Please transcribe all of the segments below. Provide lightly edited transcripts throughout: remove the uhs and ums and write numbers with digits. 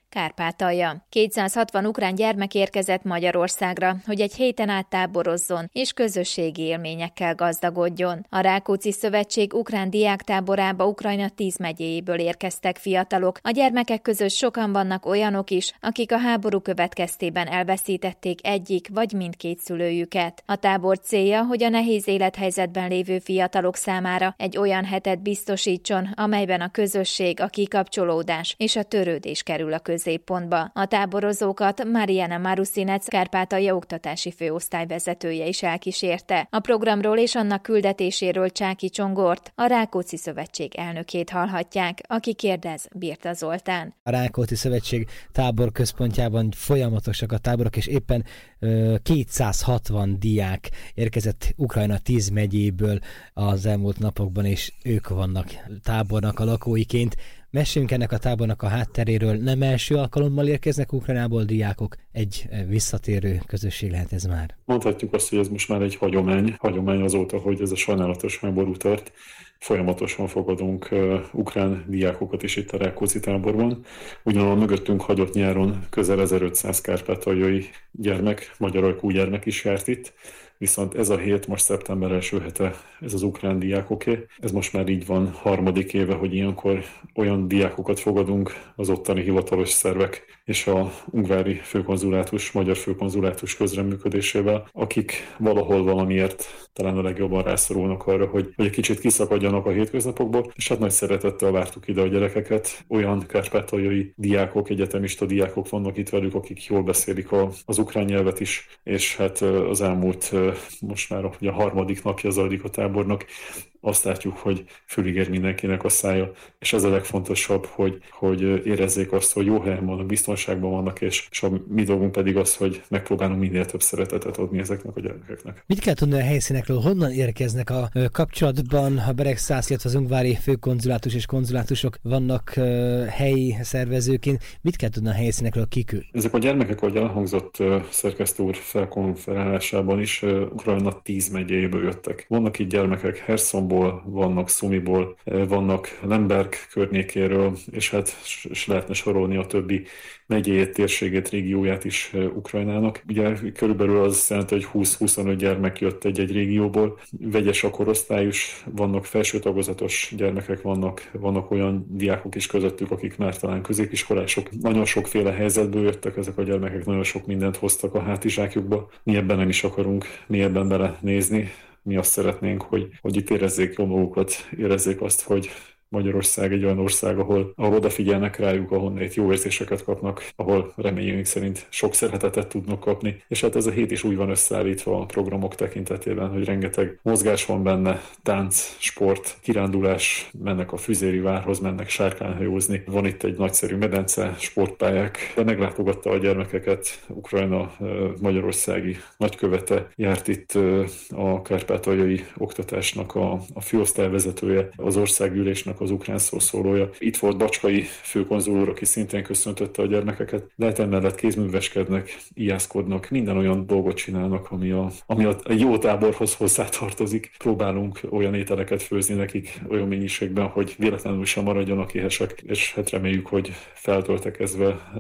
Kárpátalja. 260 ukrán gyermek érkezett Magyarországra, hogy egy héten át táborozzon és közösségi élményekkel gazdagodjon. A Rákóczi Szövetség ukrán diáktáborába Ukrajna 10 megyéjéből érkeztek fiatalok. A gyermekek között sokan vannak olyanok is, akik a háború következtében elveszítették egyik vagy mindkét szülőjüket. A tábor célja, hogy a nehéz élethelyzetben lévő fiatalok számára egy olyan hetet biztosítson, amelyben a közösség, a kikapcsolódás és a törődés kerül a középpontba. A táborozókat Mariana Marusinec, Kárpátalja oktatási főosztály vezetője is elkísérte. A programról és annak küldetéséről Csáki Csongort, a Rákóczi Szövetség elnökét hallhatják, aki kérdez Birta Zoltán. A Rákóczi Szövetség tábor központjában folyamatosak a táborok, és éppen 260 diák érkezett Ukrajna 10 megyéből az elmúlt napokban, és ők vannak tábornak a lakóiként. Meséljünk ennek a tábornak a hátteréről. Nem első alkalommal érkeznek Ukrajnából diákok, egy visszatérő közösség lehet ez már. Mondhatjuk azt, hogy ez most már egy hagyomány azóta, hogy ez a sajnálatos háború tart. Folyamatosan fogadunk ukrán diákokat is itt a Rákóczi táborban. Ugyanahol mögöttünk hagyott nyáron közel 1500 kárpátaljai gyermek, magyar ajkú gyermek is járt itt. Viszont ez a hét, most szeptember első hete, ez az ukrán diákoké. Ez most már így van harmadik éve, hogy ilyenkor olyan diákokat fogadunk az ottani hivatalos szervek és a ungvári főkonzulátus, magyar főkonzulátus közreműködésével, akik valahol valamiért talán a legjobban rászorulnak arra, hogy egy kicsit kiszakadjanak a hétköznapokból, és hát nagy szeretettel vártuk ide a gyerekeket. Olyan kárpátaljai diákok, egyetemista diákok vannak itt velük, akik jól beszélik az ukrán nyelvet is, és hát az elmúlt most már ugye a harmadik napja zajlik a tábornak, azt látjuk, hogy fülig ér mindenkinek a szája, és ez a legfontosabb, hogy érezzék azt, hogy jó helyen vannak, biztonságban vannak, és a mi dolgunk pedig az, hogy megpróbálunk minél több szeretetet adni ezeknek a gyerekeknek. Mit kell tudni a helyszínekről? Honnan érkeznek a kapcsolatban? A Beregszász, illetve az ungvári főkonzulátus és konzulátusok vannak helyi szervezőként. Mit kell tudni a helyszínekről, kikül? Ezek a gyermekek, ahogy elhangzott szerkesztő úr felkonferálásában is, Ukrajna 10 megyéjéből jöttek. Vannak itt gyermekek Herszonból, vannak Szumiból, vannak Lemberg környékéről, és hát lehetne sorolni a többi megyéjét, térségét, régióját is Ukrajnának. Ugye körülbelül az jelenti, hogy 20-25 gyermek jött egy régióból. Vegyes a korosztályos, vannak felső tagozatos gyermekek, vannak olyan diákok is közöttük, akik már talán középiskolások. Nagyon sokféle helyzetből jöttek ezek a gyermekek, nagyon sok mindent hoztak a hátizsákjukba. Mi ebben nem is akarunk mélyebben belenézni. Mi azt szeretnénk, hogy itt érezzék jól magukat, érezzék azt, hogy Magyarország egy olyan ország, ahol odafigyelnek rájuk, ahonnét jó érzéseket kapnak, ahol reményeink szerint sok szeretetet tudnak kapni. És hát ez a hét is úgy van összeállítva a programok tekintetében, hogy rengeteg mozgás van benne, tánc, sport, kirándulás, mennek a Füzéri várhoz, mennek sárkányhajózni. Van itt egy nagyszerű medence, sportpályák, de meglátogatta a gyermekeket Ukrajna magyarországi nagykövete, járt itt a kárpátaljai oktatásnak a főosztályvezetője, az országgyűlésnek az ukrán szószólója. Itt volt Bacskai főkonzul úr, aki szintén köszöntötte a gyermekeket, de hát emellett kézműveskednek, ijászkodnak, minden olyan dolgot csinálnak, ami a jó táborhoz hozzátartozik. Próbálunk olyan ételeket főzni nekik olyan mennyiségben, hogy véletlenül sem maradjanak éhesek, és hát reméljük, hogy feltöltekezve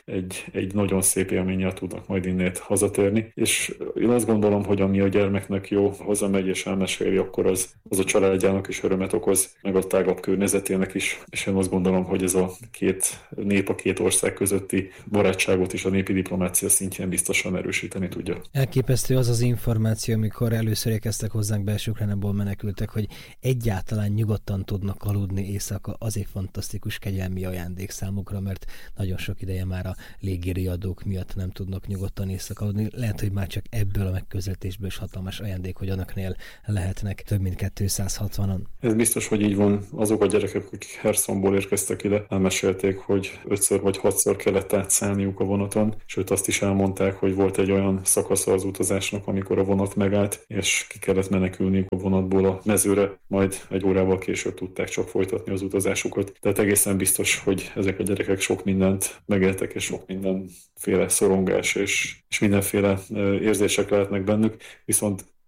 egy nagyon szép élménnyel tudnak majd innét hazatérni. És én azt gondolom, hogy ami a gyermeknek jó, hazamegy és elmeséli, akkor az a családjának is örömet okoz, meg a tágabb környezetének is, és én azt gondolom, hogy ez a két nép, a két ország közötti barátságot is a népi diplomácia szintjén biztosan erősíteni tudja. Elképesztő az információ, amikor először érkeztek hozzánk belső Ukrajnából menekültek, hogy egyáltalán nyugodtan tudnak aludni éjszaka, azért fantasztikus kegyelmi ajándék számukra, mert nagyon sok ideje már a légiriadók miatt nem tudnak nyugodtan éjszaka aludni. Lehet, hogy már csak ebből a megközelítésből is hatalmas ajándék, hogy önöknél lehetnek több mint 260-an. Ez biztos, hogy így van. Azok a gyerekek, akik Herszonból érkeztek ide, elmesélték, hogy 5 vagy 6 kellett átszállniuk a vonaton, sőt azt is elmondták, hogy volt egy olyan szakasza az utazásnak, amikor a vonat megállt, és ki kellett menekülniük a vonatból a mezőre, majd egy órával később tudták csak folytatni az utazásukat. Tehát egészen biztos, hogy ezek a gyerekek sok mindent megéltek, és sok mindenféle szorongás és mindenféle érzések lehetnek bennük, viszont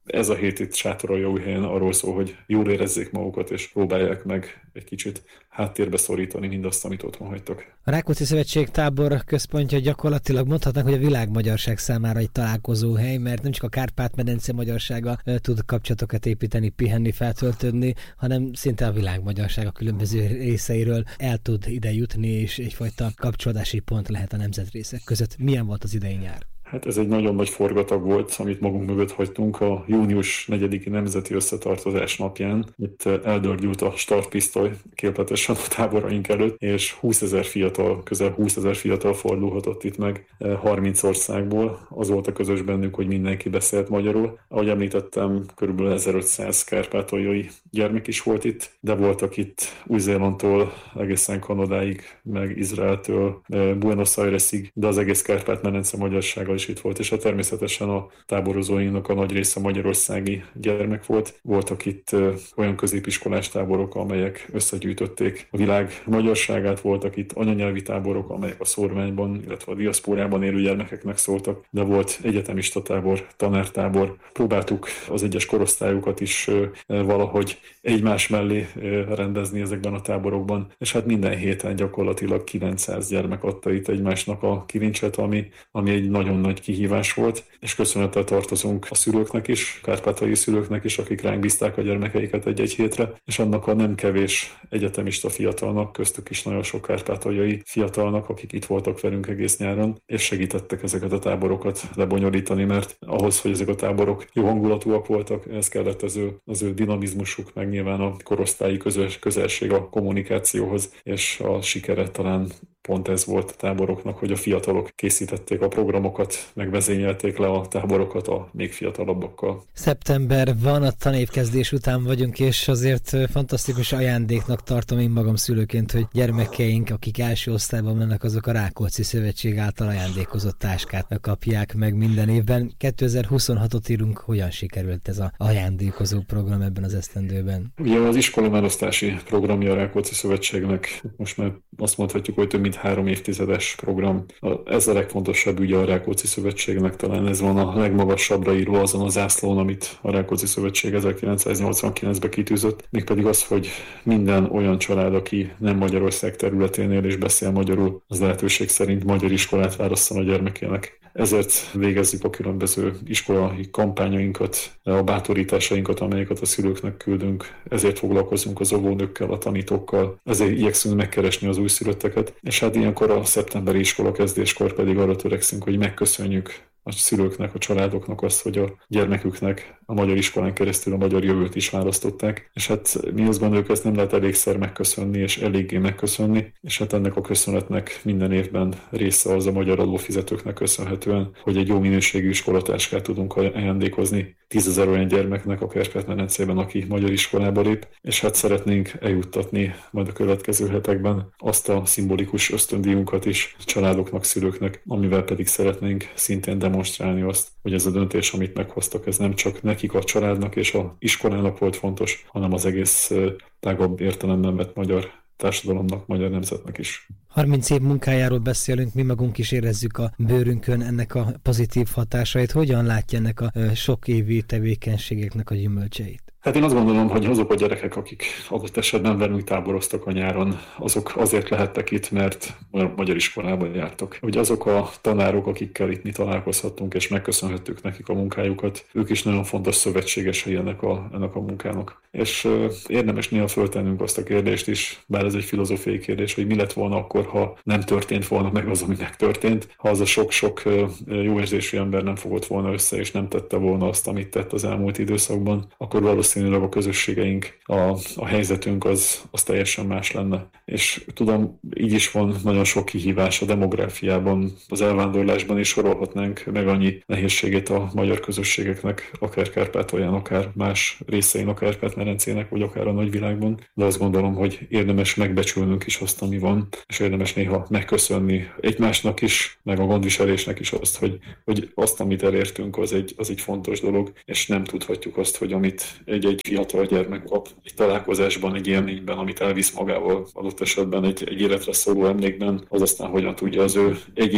ez a hét itt Sátoraljaújhelyen arról szól, hogy jól érezzék magukat, és próbálják meg egy kicsit háttérbe szorítani mindazt, amit otthon hagytak. A Rákóczi Szövetség tábor központja gyakorlatilag mondhatnánk, hogy a világmagyarság számára egy találkozóhely, mert nem csak a Kárpát-medence magyarsága tud kapcsolatokat építeni, pihenni, feltöltődni, hanem szinte a világmagyarság a különböző részeiről el tud ide jutni, és egyfajta kapcsolódási pont lehet a nemzetrészek között. Milyen volt az idei nyár? Hát ez egy nagyon nagy forgatag volt, amit magunk mögött hagytunk a június 4-i Nemzeti Összetartozás napján. Itt eldörgyült a startpisztoly képletesen a táboraink előtt, és 20 000 fiatal, közel 20 000 fiatal fordulhatott itt meg 30 országból. Az volt a közös bennük, hogy mindenki beszélt magyarul. Ahogy említettem, körülbelül 1500 kárpátaljai gyermek is volt itt, de voltak itt Új-Zélandtól egészen Kanadáig, meg Izraeltől Buenos Airesig, de az egész Kárpát-medence magyarsága is itt volt, és természetesen a táborozóinak a nagy része magyarországi gyermek volt. Voltak itt olyan középiskolás táborok, amelyek összegyűjtötték a világ magyarságát, voltak itt anyanyelvi táborok, amelyek a szórványban, illetve a diaszpórában élő gyermekeknek szóltak, de volt egyetemista tábor, tanártábor. Próbáltuk az egyes korosztályokat is valahogy egymás mellé rendezni ezekben a táborokban, és hát minden héten gyakorlatilag 900 gyermek adta itt egymásnak a kilincset, ami egy nagyon nagy kihívás volt, és köszönettel tartozunk a szülőknek is, kárpátaljai szülőknek is, akik ránk bízták a gyermekeiket egy-egy hétre, és annak a nem kevés egyetemista fiatalnak, köztük is nagyon sok kárpátaljai fiatalnak, akik itt voltak velünk egész nyáron, és segítettek ezeket a táborokat lebonyolítani, mert ahhoz, hogy ezek a táborok jó hangulatúak voltak, ez kellett az ő dinamizmusuk, meg nyilván a korosztályi közelség a kommunikációhoz, és a sikere talán pont ez volt a táboroknak, hogy a fiatalok készítették a programokat, megvezényelték le a táborokat a még fiatalabbakkal. Szeptember van, a tanévkezdés után vagyunk, és azért fantasztikus ajándéknak tartom én magam szülőként, hogy gyermekeink, akik első osztályban mennek, azok a Rákóczi Szövetség által ajándékozott táskát kapják meg minden évben. 2026-ot írunk, hogyan sikerült ez az ajándékozó program ebben az esztendőben? Ugye az iskolamelosztási programja a Rákóczi Szövetségnek most már azt mondhatjuk, hogy több mint 3 évtizedes program. Ez a legfontosabb ügye a Rákóczi Szövetségnek, talán ez van a legmagasabbra írva azon a zászlón, amit a Rákóczi Szövetség 1989-ben kitűzött, mégpedig az, hogy minden olyan család, aki nem Magyarország területén él és beszél magyarul, az lehetőség szerint magyar iskolát válasszon a gyermekének. Ezért végezzük a különböző iskolai kampányainkat, a bátorításainkat, amelyeket a szülőknek küldünk. Ezért foglalkozunk az óvónőkkel, a tanítókkal, ezért igyekszünk megkeresni az újszülötteket. És hát ilyenkor a szeptemberi iskolakezdéskor pedig arra törekszünk, hogy megköszönjük a szülőknek, a családoknak azt, hogy a gyermeküknek a magyar iskolán keresztül a magyar jövőt is választották. És hát mi azt gondoljuk, ezt nem lehet elégszer megköszönni, és eléggé megköszönni. És hát ennek a köszönetnek minden évben része az a magyar adófizetőknek köszönhetően, hogy egy jó minőségű iskolatáskát tudunk ajándékozni 10 000 olyan gyermeknek a Kárpát-medencében, aki magyar iskolába lép. És hát szeretnénk eljuttatni majd a következő hetekben azt a szimbolikus ösztöndíjunkat is a családoknak, szülőknek, amivel pedig szeretnénk szintén demonstrálni azt, hogy ez a döntés, amit meghoztak, ez nem csak nekik, a családnak és az iskolának volt fontos, hanem az egész tágabb értelemben vett magyar társadalomnak, magyar nemzetnek is. 30 év munkájáról beszélünk, mi magunk is érezzük a bőrünkön ennek a pozitív hatásait. Hogyan látja ennek a sok évi tevékenységeknek a gyümölcseit? Hát én azt gondolom, hogy azok a gyerekek, akik adott esetben velünk táboroztak a nyáron, azok azért lehettek itt, mert magyar iskolában jártak. Hogy azok a tanárok, akikkel itt mi találkozhattunk, és megköszönhettük nekik a munkájukat, ők is nagyon fontos szövetségesei ennek a munkának. És érdemes néha föltennünk azt a kérdést is, bár ez egy filozófiai kérdés, hogy mi lett volna akkor, ha nem történt volna meg az, ami megtörtént, ha az a sok-sok jó érzésű ember nem fogott volna össze, és nem tette volna azt, amit tett az elmúlt időszakban, akkor valószínűleg a közösségeink, a helyzetünk az teljesen más lenne. És tudom, így is van nagyon sok kihívás a demográfiában, az elvándorlásban is sorolhatnánk meg annyi nehézségét a magyar közösségeknek, akár Kárpátalján, akár más részein a Kárpát-medencének, vagy akár a nagyvilágban. De azt gondolom, hogy érdemes megbecsülnünk is azt, ami van, és érdemes néha megköszönni egymásnak is, meg a gondviselésnek is azt, hogy azt, amit elértünk, az egy fontos dolog, és nem tudhatjuk azt, hogy amit egy fiatal gyermek kap egy találkozásban, egy élményben, amit elvisz magával adott esetben egy életre szóló emlékben, az aztán hogyan tudja az ő egyéni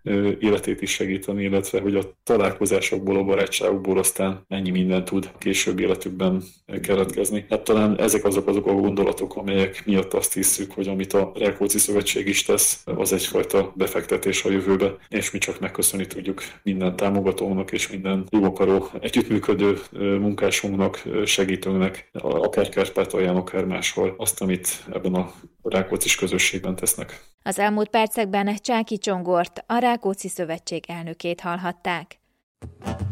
életét is segíteni, illetve hogy a találkozásokból, a barátságokból aztán mennyi minden tud később életükben keletkezni. Hát talán ezek azok a gondolatok, amelyek miatt azt hiszük, hogy amit a Rákóczi Szövetség is tesz, az egyfajta befektetés a jövőbe, és mi csak megköszönni tudjuk minden támogatónak és minden jó akaró együttműködő munkásunknak, segítőnek, akár Kárpátalján, akár máshol azt, amit ebben a Rákóczis közösségben tesznek. Az elmúlt percekben Csáky Csongort, a Rákóczi Szövetség elnökét hallhatták.